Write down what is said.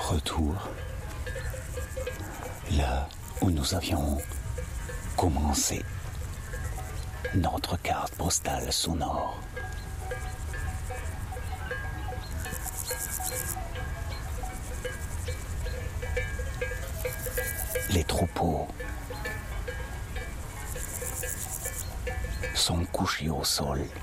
Retour là où nous avions commencé notre carte postale sonore. Les troupeaux sont couchés au sol.